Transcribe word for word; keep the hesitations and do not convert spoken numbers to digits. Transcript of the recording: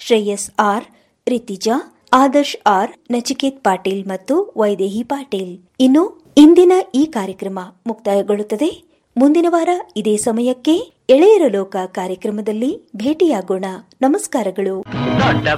Shreyas R, Ritija, Adarsh R, Nachiket Patil ಮತ್ತು ವೈದೇಹಿ ಪಾಟೀಲ್. ಇನ್ನು ಇಂದಿನ ಈ ಕಾರ್ಯಕ್ರಮ ಮುಕ್ತಾಯಗೊಳ್ಳುತ್ತದೆ. ಮುಂದಿನ ವಾರ ಇದೇ ಸಮಯಕ್ಕೆ ಎಳೆಯರ ಲೋಕ ಕಾರ್ಯಕ್ರಮದಲ್ಲಿ ಭೇಟಿಯಾಗೋಣ. ನಮಸ್ಕಾರಗಳು.